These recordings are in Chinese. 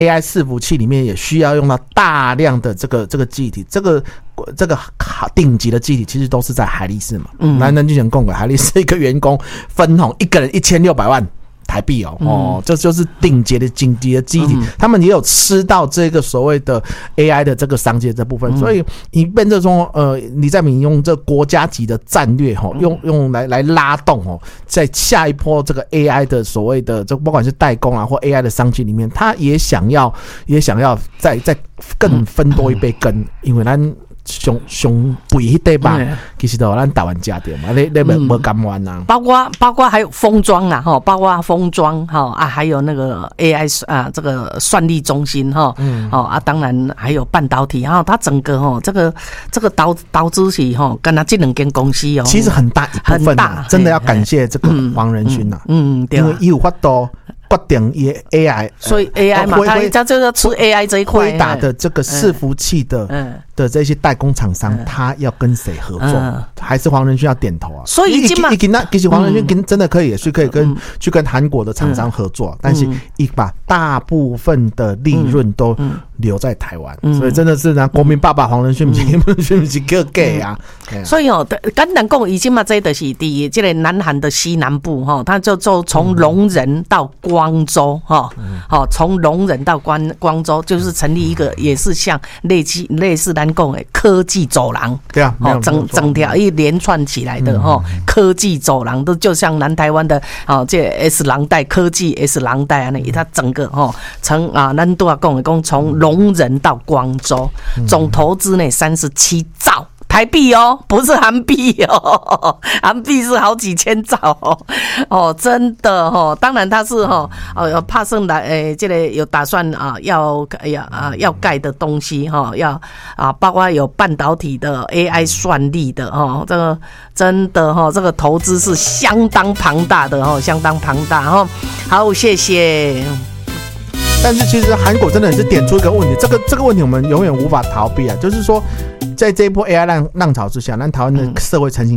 AI 伺服器里面也需要用到大量的这个记忆体，这个顶级的记忆体其实都是在海力士嘛。南能之前供给海力士一个员工分红一个人1600万台币这就是顶级的记忆体，他们也有吃到这个所谓的 AI 的这个商机这部分，所以你变成说李在明用这国家级的战略用来拉动在下一波这个 AI 的所谓的这不管是代工啊或 AI 的商机里面，他也想要再更分多一杯羹，因为咱上贵迄块吧，其实都咱台湾家店嘛，你无甘愿啊。 包括还有封装啦，包括封装还有那个 AI 这个算力中心当然还有半导体它整个这个导致是跟他这两间公司其实很大一部分真的要感谢这个黄仁勋因为他有法度决定也 AI， 所以 AI 嘛，他这个吃 AI 这一块， 辉达的这个伺服器的这些代工厂商，他要跟谁合作？还是黄仁勋要点头啊？ 所以其实黄仁勋真的可以，也是可以去跟韩国的厂商合作，但是把大部分的利润都留在台湾，所以真的是国民爸爸黄仁勋不是叫给啊。 所以简单讲，已经嘛，这就是第一，这个南韩的西南部他就从龙仁到光州从龙仁到光州，就是成立一个也是像类似咱讲的科技走廊， 对啊， 整条一连串起来的科技走廊，都就像南台湾的这 S 廊带科技 S 廊带啊，它整个从咱都要讲从龙仁到光州，总投资呢37兆。台币不是韩币韩币是好几千兆真的当然他是怕剩来这个有打算要盖的东西要包括有半导体的 AI 算力的这个真的这个投资是相当庞大的相当庞大好，谢谢。 但是其实韩国真的是点出一个问题，这个问题我们永远无法逃避就是说，在这一波 AI 浪潮之下，咱台湾的社会呈现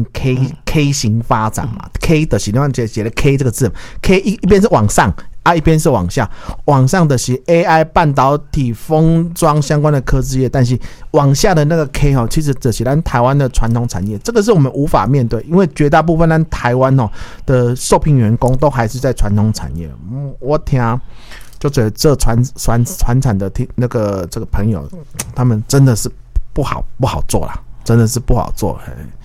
K 型发展嘛，K 的形状写了 K 这个字 ，K 一边是往上一边是往下，往上的是 AI 半导体封装相关的科技业，但是往下的那个 K 其实这是咱台湾的传统产业，这个是我们无法面对，因为绝大部分咱台湾的受聘员工都还是在传统产业。我听就觉得这传产的那个这个朋友，他们真的是不好做啦，真的是不好做。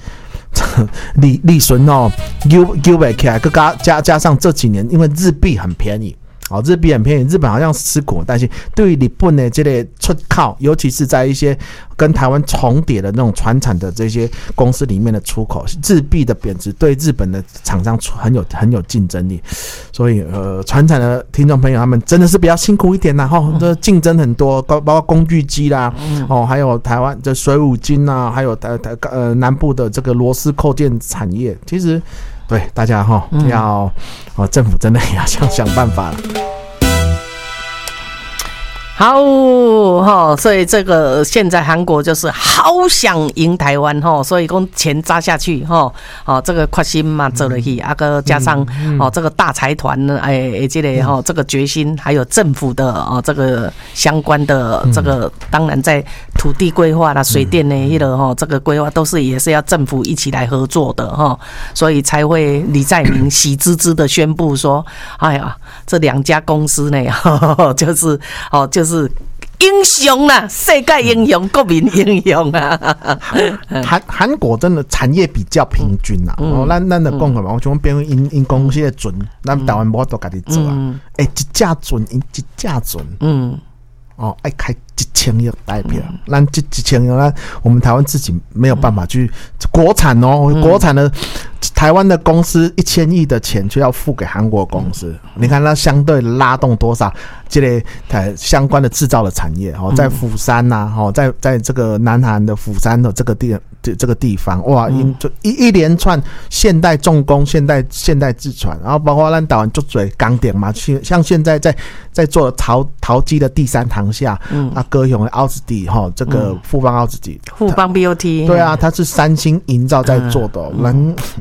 利润丢不起来，加上这几年因为日币很便宜。日币很便宜，日本好像吃苦，但是对于日本的这类出口，尤其是在一些跟台湾重叠的那种传产的这些公司里面的出口，日币的贬值对日本的厂商很有竞争力。所以传产的听众朋友，他们真的是比较辛苦一点啦，这竞争很多，包括工具机啦，还有台湾的水五金啊，还有南部的这个螺丝扣件产业，其实。对大家要政府真的也要想办法了。 好所以这个现在韩国就是好想赢台湾所以讲钱砸下去这个决心嘛做了去个加上这个大财团呢这个这个决心，还有政府的这个相关的这个当然在土地规划啦、水电呢这个规划都是也是要政府一起来合作的所以才会李在明喜滋滋的宣布说，哎呀，这两家公司呢就是英雄啦，世界英雄，国民英雄啊！ 韩国真的产业比较平均啦，咱的讲嘛，我像变为因公司的船，咱台湾无都家己做一架船，一架船，爱开1000亿代票，咱1000亿，我们台湾自己没有办法去国产国产的台湾的公司1000亿的钱就要付给韩国公司，你看它相对拉动多少这类相关的制造的产业在釜山呐，在这个南韩的釜山的这个地方，哇，就一连串现代重工、现代制船，然后包括咱台湾做嘴钢点嘛，像现在在做陶机的第三航厦，高雄的奥兹底这个富邦奥兹底， 富邦 BOT， 对啊，它是三星营造在做的，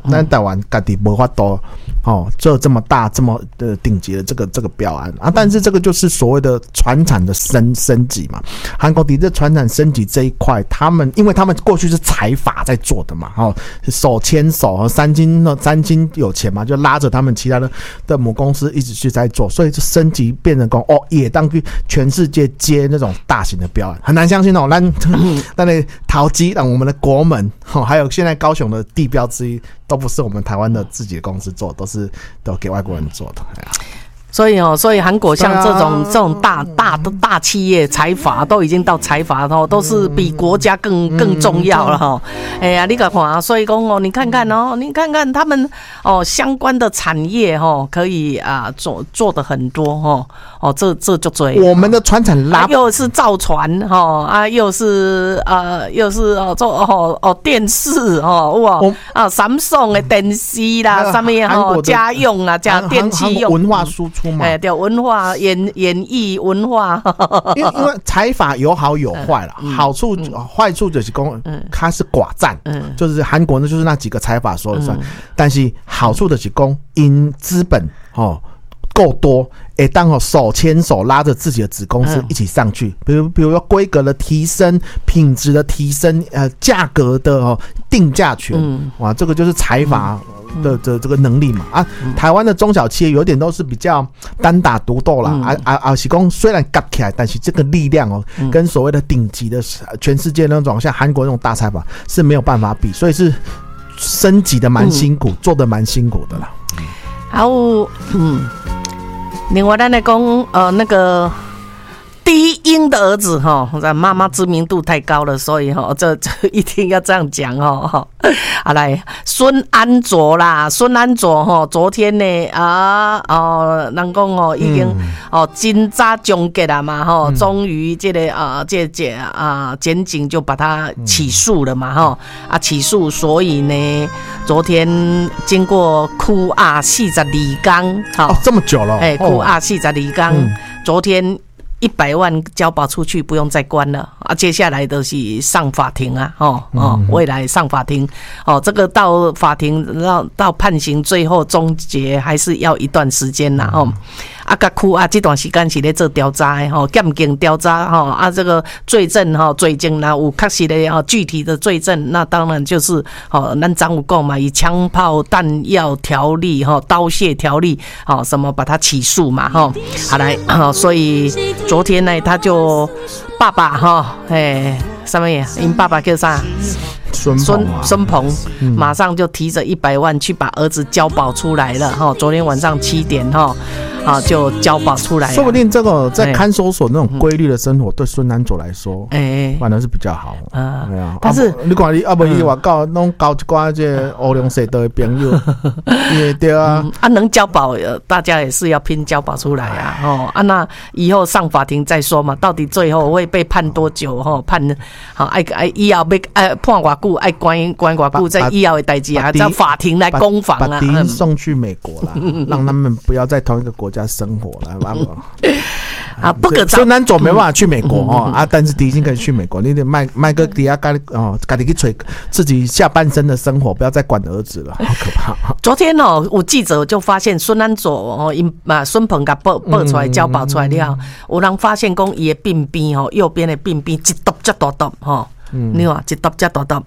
咱台湾家己无法度做这么大这么的顶级的这个标案啊，但是这个就是所谓的传产的升级嘛。韩国的传产升级这一块，因为他们过去是财阀在做的嘛，手牵手，三金有钱嘛，就拉着他们其他的母公司一直去在做，所以就升级变成也当去全世界接那种大型的标案，很难相信那桃机让我们的国门还有现在高雄的地标之一，都不是我们台湾的自己的公司做，都给外国人做的。 所以韩国像这种大企业财阀都已经到财阀都是比国家更重要了哈。哎呀，你看看，所以讲你看看他们相关的产业可以做的很多这就对。 我们的传产又是造船又是做电视哇Samsung 的电视啦，上面家用啦，加电器用文化输出。 对，文化演艺文化， 因为财阀有好有坏啦，好处坏处就是讲它是寡占，就是韩国呢就是那几个财阀说了算，但是好处就是讲因资本够多，当手牵手拉着自己的子公司一起上去，比如说规格的提升、品质的提升、价格的定价权，哇，这个就是财阀的这个能力嘛台湾的中小企业有点都是比较单打独斗啦，是说虽然夹起来，但是这个力量跟所谓的顶级的全世界那种像韩国那种大财阀是没有办法比，所以是升级的蛮辛苦，做的蛮辛苦的啦。 还有另外咱来讲那个低音的儿子妈妈知名度太高了，所以这一定要这样讲好来，孙安卓昨天呢人讲已经真早终结了嘛终于这个检警就把他起诉了嘛起诉，所以呢昨天经过苦压42天这么久了苦压42天昨天100万交保出去，不用再关了接下来都是上法庭未来上法庭这个到法庭到判刑最后终结还是要一段时间啦甲区这段时间是咧做调查的检警调查这个罪证罪证啦有确实的具体的罪证，那当然就是咱张有讲嘛，以枪炮弹药条例刀械条例什么把他起诉嘛好来所以昨天呢他就爸爸什么呀？因爸爸叫啥？孙鹏马上就提着100万去把儿子交保出来了昨天晚上7点就交保出来了。 说不定这个在看守所那种规律的生活对孙安佐来说反而是比较好但是你看你不然外口弄交一寡这乌龙蛇的朋友对能交保大家也是要拼交保出来那以后上法庭再说嘛，到底最后会被判多久判以后要判多久爱关多久，在以后的事情在法庭来攻防把敌人送去美国啦让他们不要在同一个国家生活了不可孙安佐没办法去美国但是敌人可以去美国，你得卖个底下自己去找自己下半生的生活，不要再管儿子了，好可怕昨天有记者就发现孙安佐孙鹏给报出来交保出来了有人发现讲伊的鬓边右边的鬓边一坨这大坨你看一坨这大坨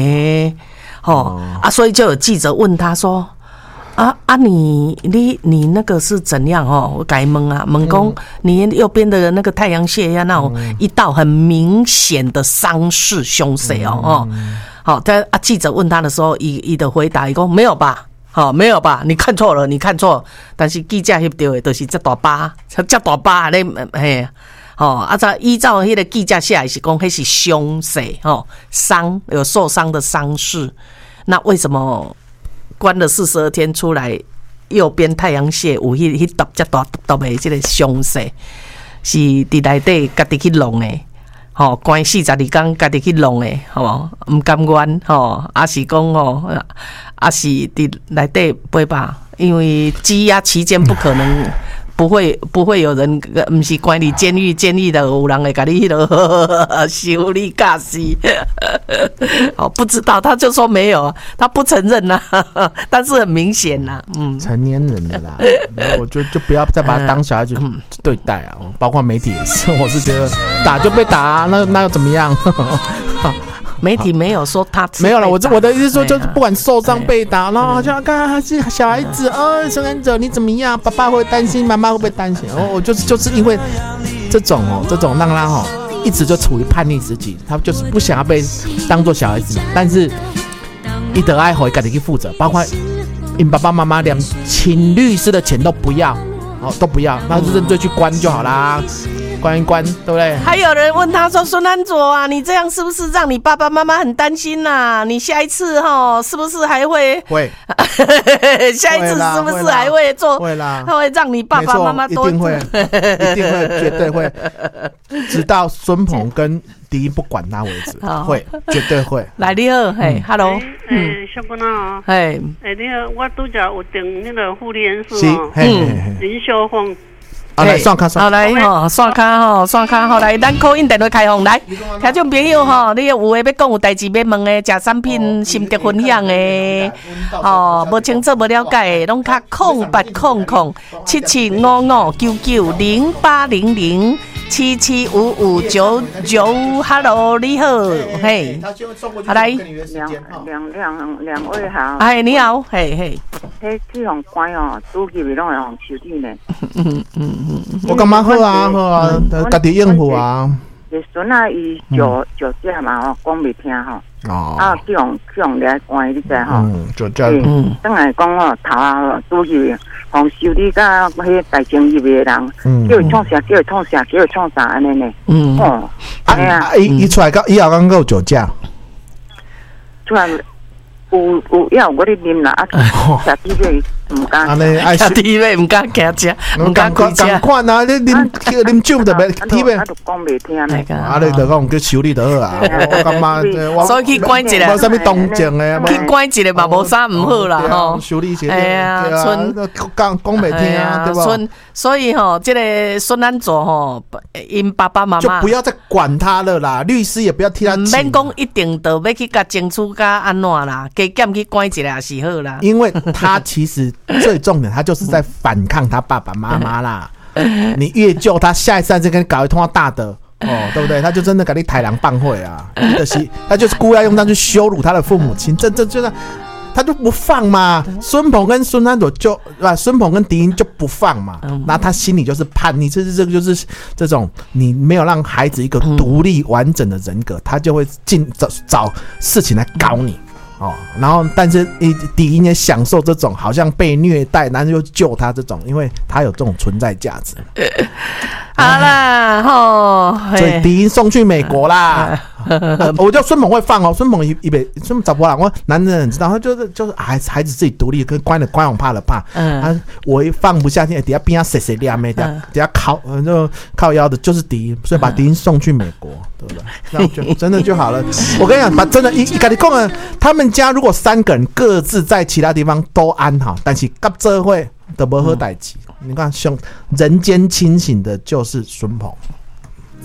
所以就有记者问他说你那个是怎样我改问问讲你右边的那个太阳穴那种一道很明显的伤势凶势但记者问他的时候他的回答他说没有吧没有吧，你看错了，但是记者翕到的就是这大疤依照那个记者写的是说那是凶势伤有受伤的伤势，那为什么关了42天出来右边太阳穴有那大这大的这个伤势是在内底自己去弄的关42天自己去弄的不甘愿是讲是在内底陪吧，因为羁押期间不可能不会有人，不是关你监狱的有人会给你修理假死。哦，不知道，他就说没有，他不承认呐，但是很明显呐， 成年人的啦，我就不要再把他当小孩子对待啊，包括媒体也是，我是觉得打就被打，那又怎么样？ 媒体没有说他没有了，我的意思说，就是不管受伤被打，然后好像看他是小孩子，生产者你怎么样？爸爸会担心，妈妈会不会担心？我就是因为这种让他一直就处于叛逆时期，他就是不想要被当做小孩子，但是一得爱回，自己去负责，包括因爸爸妈妈连请律师的钱都不要，都不要，那就认罪去关就好啦。关一关，对不对？ 还有人问他说：“孙安佐啊，你这样是不是让你爸爸妈妈很担心呐？你下一次是不是还会？下一次是不是还会做？ 会啦， 他会让你爸爸妈妈多一定会，绝对会，直到孙鹏跟迪英不管他为止，会，绝对会。 来，你好，嘿 ，Hello， 小姑娘， 嘿， 你好，我拄则有订那个护理人士林秀凤。” 来算卡， 好来算卡好来，咱call in电话开放来，听众朋友你有话要讲，有代志要问的，食产品心得分享的，无清楚无了解的，拢卡08007755990800。775599 ，Hello， 你好，嘿，好来， 两位好， 哎，你好，嘿， 迄这种关拄入去拢会用手机呢。 我感觉好啊，家己应付啊。 个孙啊，伊酒驾嘛，讲袂听去用来关，你知酒驾， 当然讲头啊拄入。从修理甲迄大正业的人，叫伊创啥安尼呢？ 伊出来以后敢有酒驾？ 出来有要我咧啉啦，下底位唔敢。 安尼下底位唔敢开车，唔敢开车。 赶快啊！你啉酒特别体位， 就讲袂听咧。 你就讲叫修理就好啊。我感觉所以去关一下， 无啥物动静诶， 去关一下嘛，无啥唔好啦吼。 修理些， 哎呀， 讲袂听啊，对吧？ 所以这个孙安佐因爸爸妈妈就不要再管他了啦，律师也不要替他。 免讲一定都要去甲争取甲安怎啦，加减去关一下也是好啦。 因为他其实最重点，他就是在反抗他爸爸妈妈啦。你越救他，下一次再跟你搞一通大的对不对？他就真的给你豺狼棒会啊！他就是故意要用这样去羞辱他的父母亲，这就是他就不放嘛。孙鹏跟孙安佐孙鹏跟迪英就不放嘛。那他心里就是叛逆，这个就是这种你没有让孩子一个独立完整的人格，他就会找事情来搞你。然后但是迪英也享受这种好像被虐待，然后又救他这种，因为他有这种存在价值。 好啦， 所以迪英送去美国啦。我叫孙鹏会放孙鹏孙找不啦，我男人很知道，他就是孩子自己独立，跟关我怕了怕。我一放不下去，底下边下谁亮没？底下靠腰的就是迪英，所以把迪英送去美国，对不对？那就真的就好了。我跟你讲，把真的跟你讲了，他们家如果3个人各自在其他地方都安好，但是到这会都没好代志。你看，人间清醒的就是孙鹏。